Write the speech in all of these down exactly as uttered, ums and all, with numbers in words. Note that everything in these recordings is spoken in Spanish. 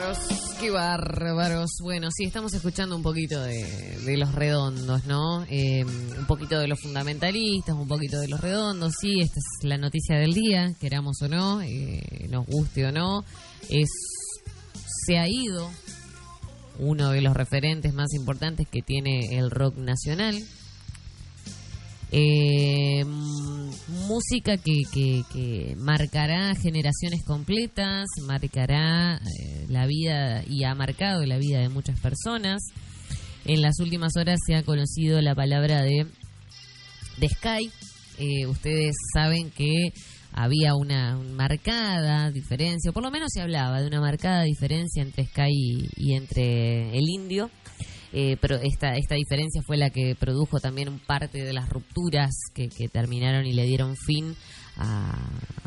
bárbaros, qué bárbaros. Bueno, sí, estamos escuchando un poquito de, de Los Redondos, ¿no? Eh, un poquito de los fundamentalistas, un poquito de Los Redondos. Sí, esta es la noticia del día, queramos o no, eh, nos guste o no. Es, se ha ido uno de los referentes más importantes que tiene el rock nacional. Eh, música que, que, que marcará generaciones completas, marcará eh, la vida y ha marcado la vida de muchas personas. En las últimas horas se ha conocido la palabra de, de Sky. Eh, ustedes saben que había una marcada diferencia, o por lo menos se hablaba de una marcada diferencia entre Sky y, y entre el Indio. Eh, pero esta esta diferencia fue la que produjo también parte de las rupturas que, que terminaron y le dieron fin a,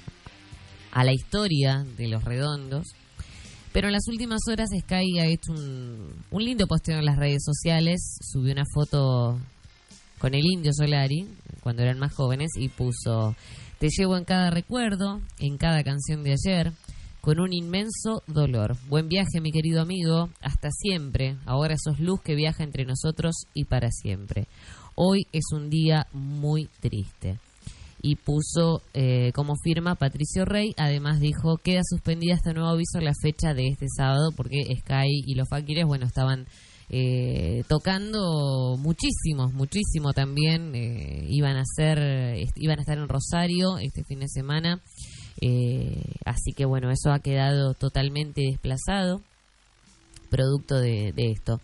a la historia de Los Redondos. Pero en las últimas horas Sky ha hecho un, un lindo posteo en las redes sociales, subió una foto con el Indio Solari cuando eran más jóvenes y puso: te llevo en cada recuerdo, en cada canción de ayer, con un inmenso dolor. Buen viaje, mi querido amigo, hasta siempre. Ahora sos luz que viaja entre nosotros y para siempre. Hoy es un día muy triste. Y puso eh, como firma Patricio Rey. Además dijo: queda suspendida hasta nuevo aviso la fecha de este sábado, porque Sky y los Fakires, bueno, estaban eh, tocando muchísimo, muchísimo también. Eh, iban a hacer, est- iban a estar en Rosario este fin de semana. Eh, así que bueno, eso ha quedado totalmente desplazado producto de, de esto.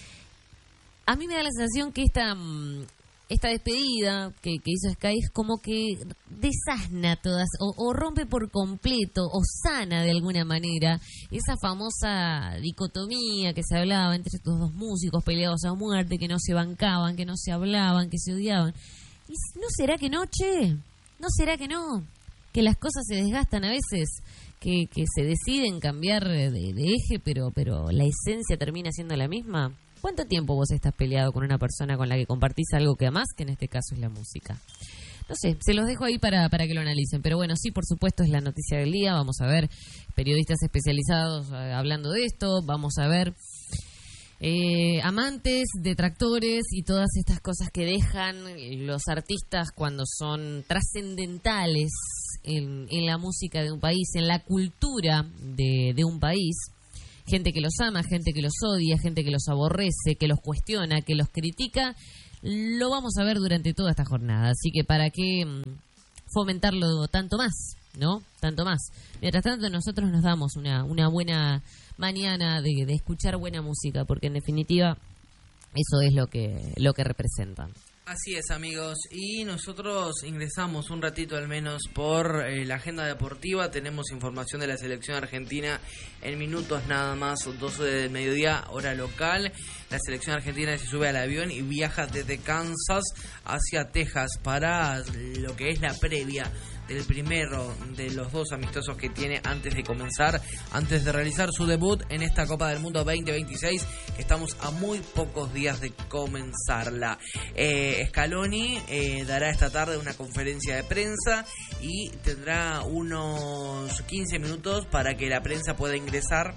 A mí me da la sensación que esta esta despedida que, que hizo Sky es como que desasna todas o, o rompe por completo o sana de alguna manera esa famosa dicotomía que se hablaba entre estos dos músicos peleados a muerte, que no se bancaban, que no se hablaban, que se odiaban. ¿Y no será que no, che? ¿No será que no? Que las cosas se desgastan a veces, que, que se deciden cambiar de, de eje, pero pero la esencia termina siendo la misma. ¿Cuánto tiempo vos estás peleado con una persona con la que compartís algo que amás, que en este caso es la música? No sé, se los dejo ahí para, para que lo analicen. Pero bueno, sí, por supuesto, es la noticia del día. Vamos a ver periodistas especializados eh, hablando de esto. Vamos a ver Eh, amantes, detractores y todas estas cosas que dejan los artistas cuando son trascendentales en, en la música de un país, en la cultura de, de un país. Gente que los ama, gente que los odia, gente que los aborrece, que los cuestiona, que los critica. Lo vamos a ver durante toda esta jornada. Así que para qué fomentarlo tanto más, ¿no? Tanto más. Mientras tanto, nosotros nos damos una, una buena mañana de, de escuchar buena música, porque en definitiva eso es lo que lo que representan. Así es, amigos, y nosotros ingresamos un ratito al menos por eh, la agenda deportiva. Tenemos información de la selección argentina en minutos nada más, doce del mediodía, hora local. La selección argentina se sube al avión y viaja desde Kansas hacia Texas para lo que es la previa del primero de los dos amistosos que tiene antes de comenzar, antes de realizar su debut en esta Copa del Mundo veinte veintiséis, que estamos a muy pocos días de comenzarla. Eh, Scaloni eh, dará esta tarde una conferencia de prensa y tendrá unos quince minutos para que la prensa pueda ingresar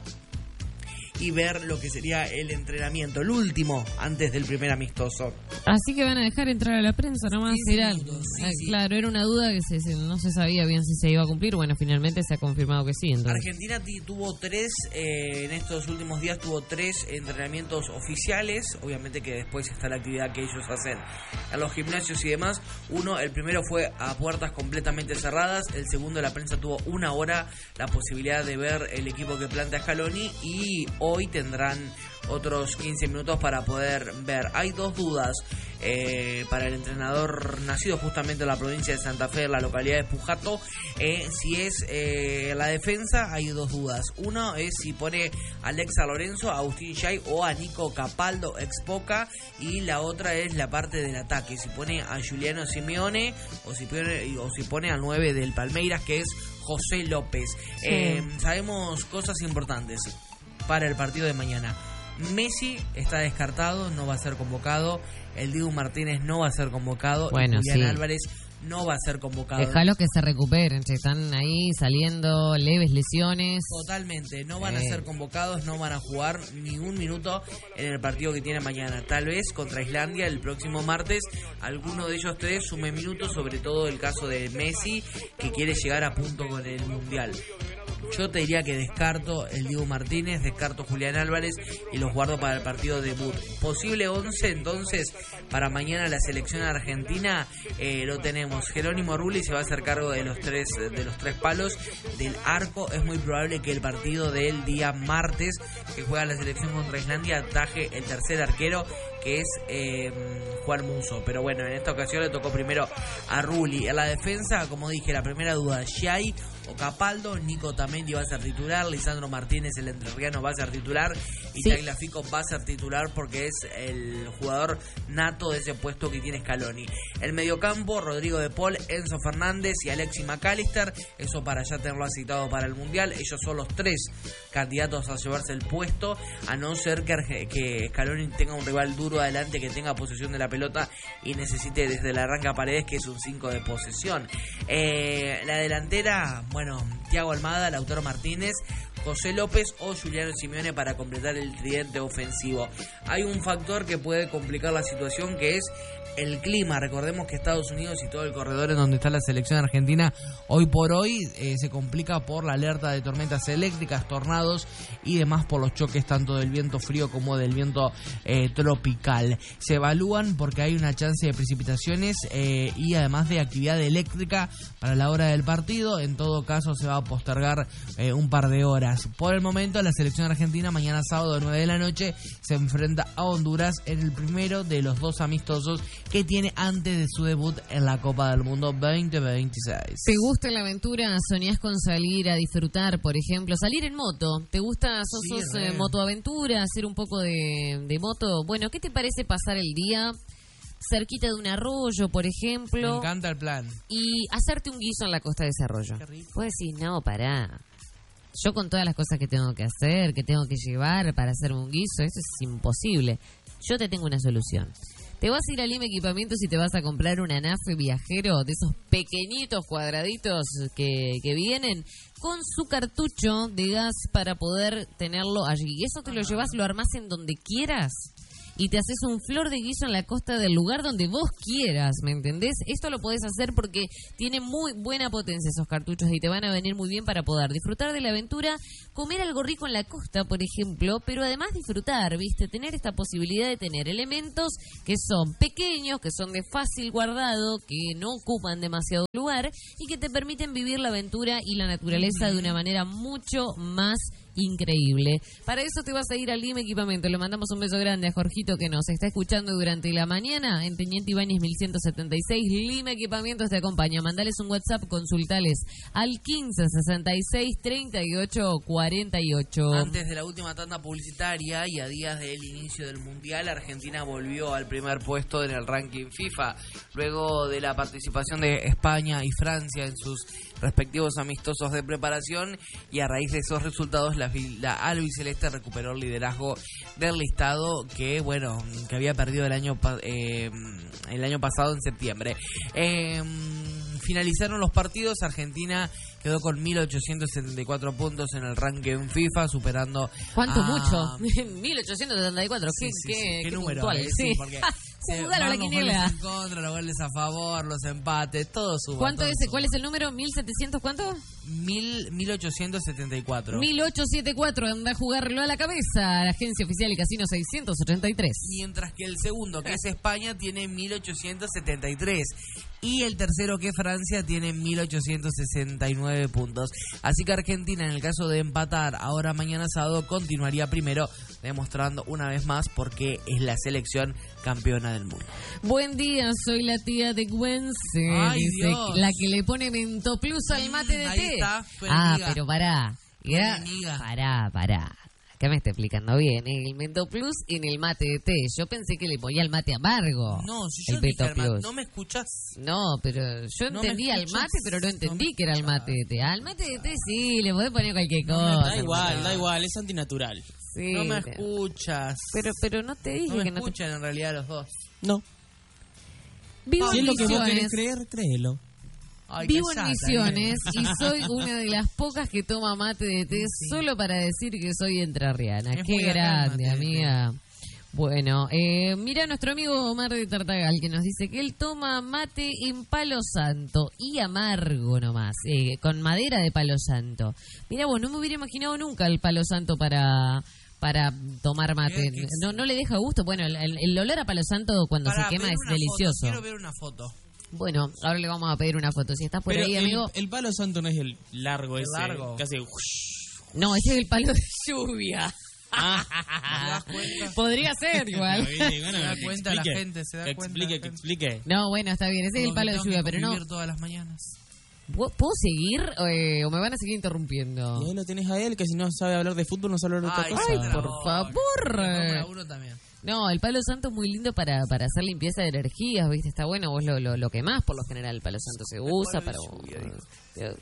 y ver lo que sería el entrenamiento, el último antes del primer amistoso. Así que van a dejar entrar a la prensa nomás. Era, minutos, sí, ah, sí. Claro, era una duda que se, se, no se sabía bien si se iba a cumplir. Bueno, finalmente se ha confirmado que sí. Entonces. Argentina t- tuvo tres, eh, en estos últimos días tuvo tres entrenamientos oficiales. Obviamente que después está la actividad que ellos hacen en los gimnasios y demás. Uno, el primero fue a puertas completamente cerradas. El segundo, la prensa tuvo una hora la posibilidad de ver el equipo que plantea Scaloni, y hoy tendrán otros quince minutos para poder ver. Hay dos dudas eh, para el entrenador nacido justamente en la provincia de Santa Fe, en la localidad de Pujato. Eh, si es eh, la defensa, hay dos dudas. Uno es si pone a Alexa Lorenzo, a Agustín Jay o a Nico Capaldo, ex Boca. Y la otra es la parte del ataque, si pone a Juliano Simeone o si pone, o si pone al nueve del Palmeiras, que es José López. Sí. Eh, sabemos cosas importantes para el partido de mañana. Messi está descartado, no va a ser convocado. El Dibu Martínez no va a ser convocado. Bueno, y Julián sí. Álvarez no va a ser convocado. Déjalos que se recuperen, che, están ahí saliendo leves lesiones. Totalmente, no van eh. a ser convocados, no van a jugar ni un minuto en el partido que tiene mañana. Tal vez contra Islandia el próximo martes alguno de ellos tres sume minutos, sobre todo el caso de Messi, que quiere llegar a punto con el Mundial. Yo te diría que descarto el Diego Martínez, descarto Julián Álvarez y los guardo para el partido debut. Posible once entonces para mañana la selección argentina, eh, lo tenemos. Jerónimo Rulli se va a hacer cargo de los tres de los tres palos del arco. Es muy probable que el partido del día martes que juega la selección contra Islandia ataje el tercer arquero, que es eh, Juan Musso. Pero bueno, en esta ocasión le tocó primero a Rulli. En la defensa, como dije, la primera duda, Giai o Capaldo. Nico Tamendi va a ser titular, Lisandro Martínez, el entrerriano, va a ser titular, y sí. Tagliafico va a ser titular porque es el jugador nato de ese puesto que tiene Scaloni. El mediocampo, Rodrigo de Paul, Enzo Fernández y Alexis McAllister, eso para ya tenerlo citado para el Mundial. Ellos son los tres candidatos a llevarse el puesto, a no ser que, que Scaloni tenga un rival duro adelante, que tenga posesión de la pelota y necesite desde el arranque a Paredes, que es un cinco de posesión. Eh, la delantera, bueno, Thiago Almada, Lautaro Martínez, José López o Juliano Simeone para completar el tridente ofensivo. Hay un factor que puede complicar la situación, que es el clima. Recordemos que Estados Unidos y todo el corredor en donde está la selección argentina hoy por hoy eh, se complica por la alerta de tormentas eléctricas, tornados y demás, por los choques tanto del viento frío como del viento eh, tropical. Se evalúan porque hay una chance de precipitaciones eh, y además de actividad eléctrica para la hora del partido. En todo caso se va a postergar eh, un par de horas. Por el momento la selección argentina mañana sábado nueve de la noche se enfrenta a Honduras en el primero de los dos amistosos que tiene antes de su debut en la Copa del Mundo veinte veintiséis. ¿Te gusta la aventura? ¿Soñás con salir a disfrutar, por ejemplo? Salir en moto. ¿Te gusta? ¿Sos, Sí, sos re. eh, motoaventura? ¿Hacer un poco de, de moto? Bueno, ¿qué te parece pasar el día cerquita de un arroyo, por ejemplo? Me encanta el plan. Y hacerte un guiso en la costa de ese arroyo. Qué rico. Vos decís, no, pará. Yo con todas las cosas que tengo que hacer, que tengo que llevar para hacerme un guiso, eso es imposible. Yo te tengo una solución. Te vas a ir a Lima Equipamientos y te vas a comprar una nafe viajero de esos pequeñitos cuadraditos que, que vienen con su cartucho de gas para poder tenerlo allí. Y eso te lo llevas, lo armás en donde quieras y te haces un flor de guiso en la costa del lugar donde vos quieras, ¿me entendés? Esto lo podés hacer porque tiene muy buena potencia esos cartuchos y te van a venir muy bien para poder disfrutar de la aventura, comer algo rico en la costa, por ejemplo, pero además disfrutar, ¿viste? Tener esta posibilidad de tener elementos que son pequeños, que son de fácil guardado, que no ocupan demasiado lugar y que te permiten vivir la aventura y la naturaleza de una manera mucho más increíble. Para eso te vas a ir al Lima Equipamiento. Le mandamos un beso grande a Jorgito, que nos está escuchando durante la mañana en Teniente Ibáñez mil ciento setenta y seis. Lima Equipamientos te acompaña. Mandales un WhatsApp, consultales al quince sesenta y seis treinta y ocho cuarenta y ocho. Antes de la última tanda publicitaria y a días del inicio del Mundial, Argentina volvió al primer puesto en el ranking FIFA, luego de la participación de España y Francia en sus respectivos amistosos de preparación, y a raíz de esos resultados la, la albiceleste recuperó el liderazgo del listado que bueno que había perdido el año eh, el año pasado en septiembre. Eh, finalizaron los partidos. Argentina quedó con mil ochocientos setenta y cuatro puntos en el ranking FIFA, superando... ¿Cuánto? a... Mucho. mil ochocientos setenta y cuatro. Sí, ¿Qué, sí, qué, sí. qué, ¿Qué qué número? puntual? Eh, Sí. sí, porque Se eh, mudaron la van los quiniela. goles en contra, los goles a favor, los empates, todo suma. ¿Cuánto todo es? suma. ¿Cuál es el número? ¿mil setecientos cuánto? Mil, mil ochocientos setenta y cuatro. mil ochocientos setenta y cuatro. Anda a jugarlo a la cabeza. La Agencia Oficial y Casino seiscientos ochenta y tres. Mientras que el segundo, que es España, tiene mil ochocientos setenta y tres. Y el tercero, que es Francia, tiene mil ochocientos sesenta y nueve puntos. Así que Argentina, en el caso de empatar ahora mañana sábado, continuaría primero, demostrando una vez más por qué es la selección campeona del mundo. Buen día, soy la tía de Gwense. Ay, Dice, Dios. la que le pone Mento Plus al mate de Ahí té. está, tu Ah, enemiga. pero pará. Tu Era- enemiga. Pará, pará. Acá me está explicando bien. El Mento Plus en el mate de té. Yo pensé que le ponía el mate amargo. No, si el yo dije Mento al ma- Plus. ¿no me escuchás? No, pero yo No me entendía el escuchas. mate, pero no entendí No me que era el escuchas. mate de té. Al mate de té sí, le podés poner cualquier No me- cosa. Da igual, hermano. da igual, es antinatural. Sí, No me pero- escuchas. Pero, pero no te dije no me que no te... escuchan en realidad los dos. No. Vivo Si en es lo que vos querés Misiones. creer, créelo. Ay, Vivo qué en sata, Misiones y soy una de las pocas que toma mate de té Sí. solo para decir que soy entrerriana. Es Qué muy acá el grande, mate de té. amiga. Bueno, eh, mira nuestro amigo Omar de Tartagal que nos dice que él toma mate en palo santo y amargo nomás, eh, con madera de palo santo. Mira vos, no me hubiera imaginado nunca el palo santo para para tomar mate. Qué- qué- No, no le deja gusto. Bueno, el, el- el olor a palo santo cuando Pará, se quema pedí es una delicioso. Foto, quiero ver una foto. Bueno, ahora le vamos a pedir una foto. Si estás por Pero ahí, el, amigo. el palo santo no es el largo El ese. largo. Casi. No, ese es el palo de lluvia. Ah, ¿Te das cuenta? Podría ser igual. Bueno, Se da que cuenta la explique, gente, se da que cuenta explique, la que gente. explique. No, bueno, está bien. Ese es el Como palo que de tengo lluvia, que pero no. convivir todas las mañanas. ¿Puedo seguir eh, o me van a seguir interrumpiendo? Y ahí lo tenés a él, que si no sabe hablar de fútbol, no sabe hablar de otra Ay, cosa. Ay, sí, por pero- favor. La Fórmula uno también. No, el palo santo es muy lindo para, para hacer limpieza de energías, ¿viste? Está bueno, vos lo, lo, lo quemás por lo general. El palo santo se usa para... palo de lluvia,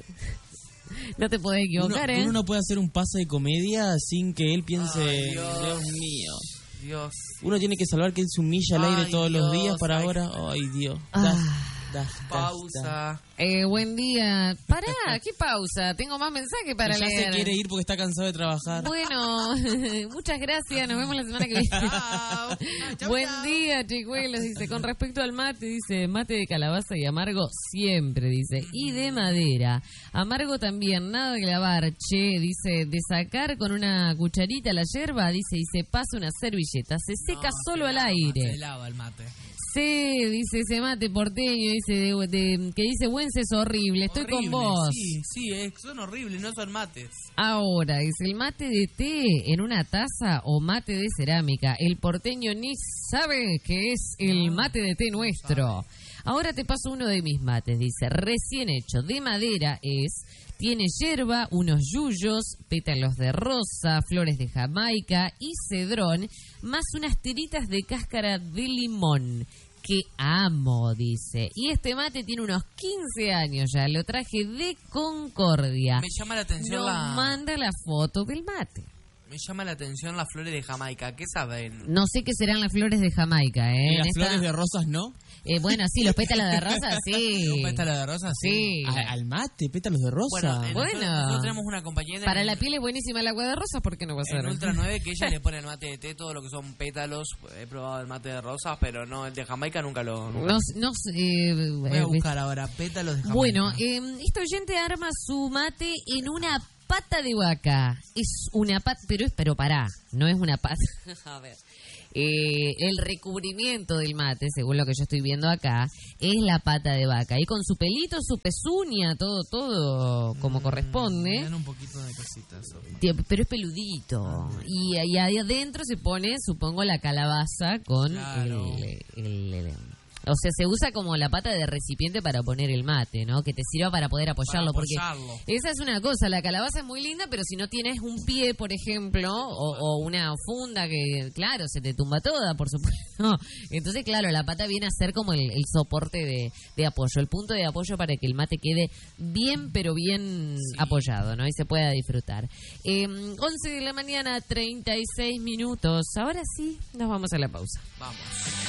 No te podés Uno, equivocar, ¿eh? uno no puede hacer un pase de comedia sin que él piense, Ay, Dios. Dios mío. Dios. Uno tiene que salvar que él se humilla al aire Ay, todos los Dios, días para ay. ahora. Ay, Dios. Ah. Das, das, das, das. Pausa. Eh, buen día. Pará, ¿qué pausa? Tengo más mensajes para Que ya leer. se quiere ir porque está cansado de trabajar. Bueno, muchas gracias. Nos vemos la semana que viene. Chao. Chau, Buen chau. día, chicuelos. Dice, con respecto al mate, dice, mate de calabaza y amargo siempre, dice. Y de madera. Amargo también, nada de lavar, che. Dice, de sacar con una cucharita la yerba, dice, y se pasa una servilleta. Se seca No, solo se al lava, aire. Se lava el mate. Sí, dice ese mate porteño, dice de, de- que dice Güense es horrible, estoy Horrible, con vos. Sí, sí, eh, son horribles, no son mates. Ahora, dice el mate de té en una taza o mate de cerámica. El porteño ni sabe que es el mate de té nuestro. Ahora te paso uno de mis mates, dice, recién hecho, de madera es, tiene hierba, unos yuyos, pétalos de rosa, flores de Jamaica y cedrón, más unas tiritas de cáscara de limón, que amo, dice. Y este mate tiene unos quince años ya, lo traje de Concordia. Me llama la atención Nos la... manda la foto del mate. Me llama la atención las flores de Jamaica. ¿Qué saben? No sé qué serán las flores de Jamaica, ¿eh? ¿Y las En esta- flores de rosas no? Eh, bueno, sí, los pétalos de rosa, sí. ¿Un pétalo de rosa? Sí. A- al mate, pétalos de rosa. Bueno, en- Bueno. nosotros, nosotros tenemos una compañera Para en, la piel es buenísima el agua de rosa, ¿por qué no va a ser? en Ultra nueve que ella le pone el mate de té, todo lo que son pétalos. He probado el mate de rosas, pero no, el de Jamaica nunca lo... nunca. No, no sé, eh, Voy eh, a buscar ahora pétalos de Jamaica. Bueno, eh, este oyente arma su mate en una pata de vaca. Es una pata, pero es, pero pará, no es una pata. A ver. Eh, el recubrimiento del mate, según lo que yo estoy viendo acá, es la pata de vaca. Y con su pelito, su pezuña, todo, todo como corresponde. Me dan un poquito de cositas. Tío, pero es peludito. Y ahí ahí adentro se pone, supongo, la calabaza con Claro. el, el- el- o sea, se usa como la pata de recipiente para poner el mate, ¿no? Que te sirva para poder apoyarlo. Para porque apoyarlo. esa es una cosa, la calabaza es muy linda, pero si no tienes un pie, por ejemplo, o, o una funda que, claro, se te tumba toda, por supuesto. Entonces, claro, la pata viene a ser como el, el soporte de, de apoyo, el punto de apoyo para que el mate quede bien, pero bien apoyado, ¿no? Y se pueda disfrutar. Eh, once de la mañana, treinta y seis minutos. Ahora sí, nos vamos a la pausa. Vamos.